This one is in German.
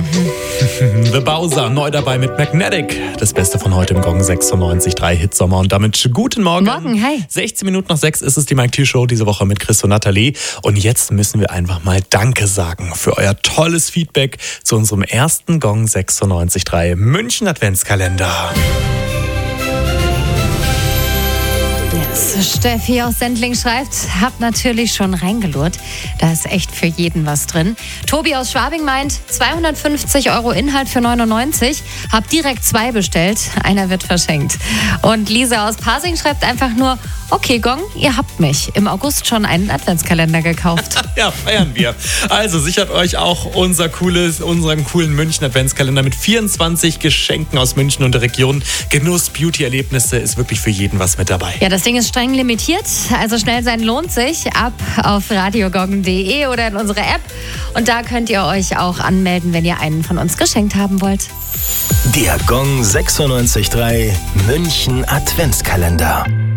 The Bowser, neu dabei mit Magnetic. Das Beste von heute im Gong 96.3 Hitsommer. Und damit guten Morgen. Morgen, hi. 16 Minuten nach 6 ist es die Mike T Show diese Woche mit Chris und Nathalie. Und jetzt müssen wir einfach mal Danke sagen für euer tolles Feedback zu unserem ersten Gong 96.3 München Adventskalender. Steffi aus Sendling schreibt, hab natürlich schon reingelurrt. Da ist echt für jeden was drin. Tobi aus Schwabing meint, 250 € Inhalt für 99. Hab direkt 2 bestellt. Einer wird verschenkt. Und Lisa aus Pasing schreibt einfach nur, okay Gong, ihr habt mich. Im August schon einen Adventskalender gekauft. Ja, feiern wir. Also sichert euch auch unseren coolen München Adventskalender mit 24 Geschenken aus München und der Region. Genuss, Beauty-Erlebnisse ist wirklich für jeden was mit dabei. Ja, das Ding ist streng limitiert, also schnell sein lohnt sich. Ab auf radiogong.de oder in unsere App. Und da könnt ihr euch auch anmelden, wenn ihr einen von uns geschenkt haben wollt. Der Gong 96.3 München Adventskalender.